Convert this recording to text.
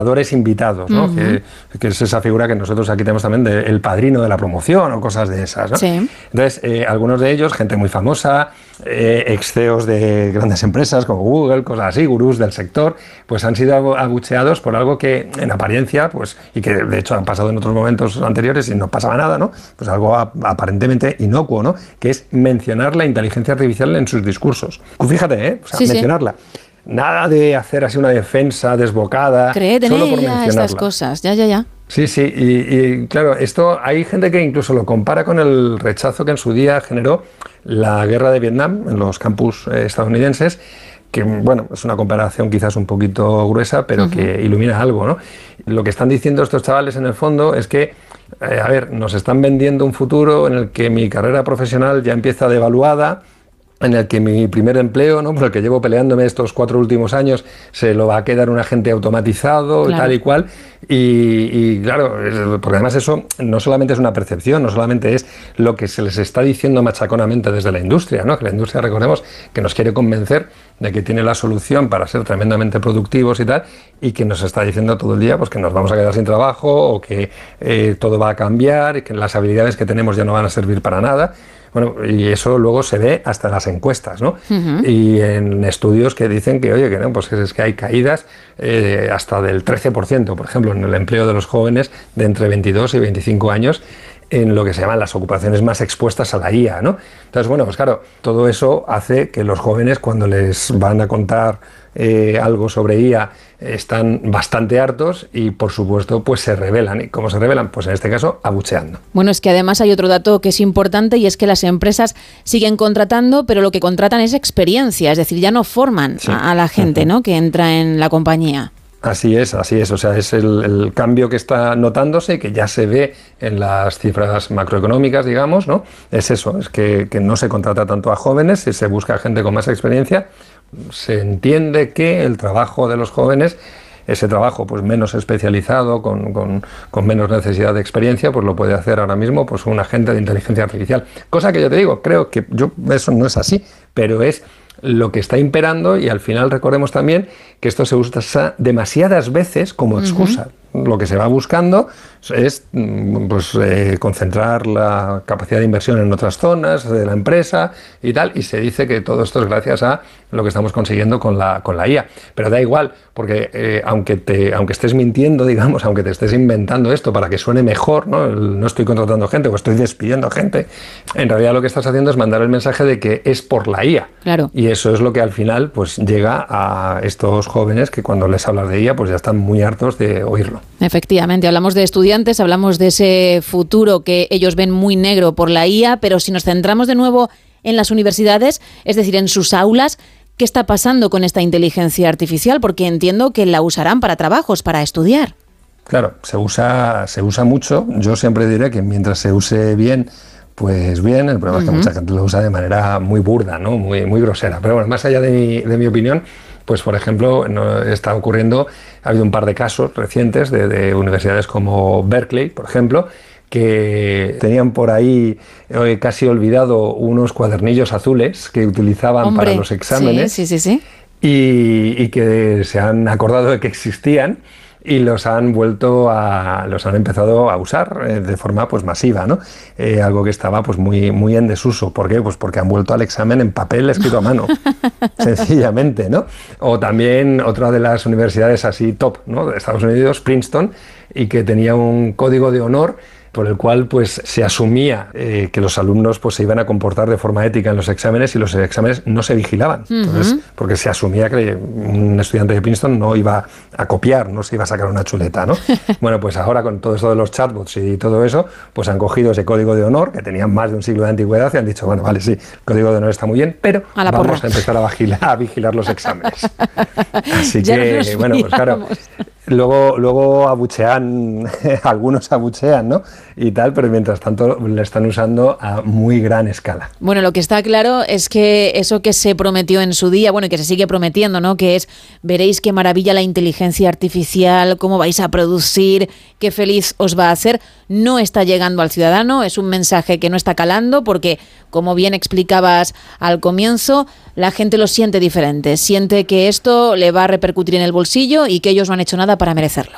invitados, ¿no? Uh-huh. Que es esa figura que nosotros aquí tenemos también del padrino de la promoción o cosas de esas, ¿no? Sí. Entonces, algunos de ellos, gente muy famosa, ex-CEOs de grandes empresas como Google, cosas así, gurús del sector, pues han sido abucheados por algo que en apariencia, pues, y que de hecho han pasado en otros momentos anteriores y no pasaba nada, ¿no? Pues algo aparentemente inocuo, ¿no? Que es mencionar la inteligencia artificial en sus discursos. Fíjate, mencionarla. Nada de hacer así una defensa desbocada, solo por mencionarla. Estas cosas, ya. Sí, y claro, esto hay gente que incluso lo compara con el rechazo que en su día generó la guerra de Vietnam en los campus estadounidenses, que bueno, es una comparación quizás un poquito gruesa, pero que ilumina algo, ¿no? Lo que están diciendo estos chavales en el fondo es que, nos están vendiendo un futuro en el que mi carrera profesional ya empieza devaluada, en el que mi primer empleo, ¿no?, por el que llevo peleándome estos 4 últimos años, se lo va a quedar un agente automatizado, claro, tal y cual. Y claro, porque además eso no solamente es una percepción, no solamente es lo que se les está diciendo machaconamente desde la industria, ¿no? Que la industria, recordemos, que nos quiere convencer de que tiene la solución para ser tremendamente productivos y tal, y que nos está diciendo todo el día pues que nos vamos a quedar sin trabajo o que todo va a cambiar y que las habilidades que tenemos ya no van a servir para nada. Bueno, y eso luego se ve hasta en las encuestas, ¿no? Uh-huh. Y en estudios que dicen que, oye, que no, pues es que hay caídas hasta del 13%, por ejemplo, en el empleo de los jóvenes de entre 22 y 25 años, en lo que se llaman las ocupaciones más expuestas a la IA, ¿no? Entonces, bueno, pues claro, todo eso hace que los jóvenes, cuando les van a contar algo sobre IA, están bastante hartos y, por supuesto, pues se rebelan. ¿Y cómo se rebelan? Pues en este caso, abucheando. Bueno, es que además hay otro dato que es importante, y es que las empresas siguen contratando, pero lo que contratan es experiencia, es decir, ya no forman a la gente, ¿no?, que entra en la compañía. Así es, o sea, es el cambio que está notándose y que ya se ve en las cifras macroeconómicas, digamos, ¿no? Es eso, es que no se contrata tanto a jóvenes y se busca gente con más experiencia. Se entiende que el trabajo de los jóvenes, ese trabajo pues menos especializado, con menos necesidad de experiencia, pues lo puede hacer ahora mismo pues un agente de inteligencia artificial. Cosa que yo te digo, creo que eso no es así, pero es lo que está imperando, y al final recordemos también que esto se usa demasiadas veces como excusa. Uh-huh. Lo que se va buscando es concentrar la capacidad de inversión en otras zonas de la empresa y tal, y se dice que todo esto es gracias a lo que estamos consiguiendo con la IA. Pero da igual, porque aunque estés mintiendo, digamos, aunque te estés inventando esto para que suene mejor, no estoy contratando gente o estoy despidiendo gente, en realidad lo que estás haciendo es mandar el mensaje de que es por la IA. Claro. Y eso es lo que al final pues llega a estos jóvenes que cuando les hablas de IA pues ya están muy hartos de oírlo. Efectivamente, hablamos de estudiantes, hablamos de ese futuro que ellos ven muy negro por la IA, pero si nos centramos de nuevo en las universidades, es decir, en sus aulas, ¿qué está pasando con esta inteligencia artificial? Porque entiendo que la usarán para trabajos, para estudiar. Claro, se usa mucho. Yo siempre diré que mientras se use bien, pues bien. El problema es que mucha gente lo usa de manera muy burda, ¿no? Muy grosera. Pero bueno, más allá de mi opinión, pues por ejemplo, está ocurriendo, ha habido un par de casos recientes de universidades como Berkeley, por ejemplo, que tenían por ahí casi olvidado unos cuadernillos azules que utilizaban para los exámenes. Sí. Y que se han acordado de que existían y los han empezado a usar de forma pues masiva, ¿no? Algo que estaba pues muy en desuso. ¿Por qué? Pues porque han vuelto al examen en papel escrito a mano, sencillamente, ¿no? O también otra de las universidades así top, ¿no?, de Estados Unidos, Princeton, y que tenía un código de honor por el cual pues se asumía que los alumnos pues se iban a comportar de forma ética en los exámenes, y los exámenes no se vigilaban. Entonces, porque se asumía que un estudiante de Princeton no iba a copiar, no se iba a sacar una chuleta, ¿no? Bueno, pues ahora con todo esto de los chatbots y todo eso, pues han cogido ese código de honor que tenía más de un siglo de antigüedad y han dicho, bueno, vale, sí, el código de honor está muy bien, pero vamos a empezar a vigilar los exámenes. Así que, bueno, pues claro, luego abuchean, algunos abuchean, ¿no?, y tal, pero mientras tanto le están usando a muy gran escala. Bueno, lo que está claro es que eso que se prometió en su día, bueno, y que se sigue prometiendo, ¿no?, que es, veréis qué maravilla la inteligencia artificial, cómo vais a producir, qué feliz os va a hacer, no está llegando al ciudadano. Es un mensaje que no está calando porque, como bien explicabas al comienzo, la gente lo siente diferente, siente que esto le va a repercutir en el bolsillo y que ellos no han hecho nada para merecerlo.